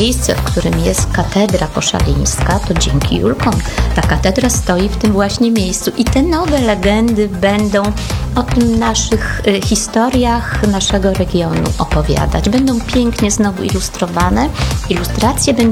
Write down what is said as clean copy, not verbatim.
miejsce, w którym jest katedra koszalińska, to dzięki Julkom ta katedra stoi w tym właśnie miejscu. I te nowe legendy będą o tym naszych historiach naszego regionu opowiadać. Będą pięknie znowu ilustrowane. Ilustracje będą